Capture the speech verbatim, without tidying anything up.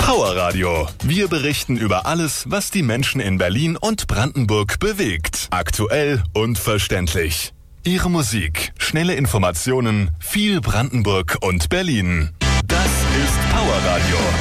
Power Radio. Wir berichten über alles, was die Menschen in Berlin und Brandenburg bewegt. Aktuell und verständlich. Ihre Musik, schnelle Informationen, viel Brandenburg und Berlin. Das ist Power Radio.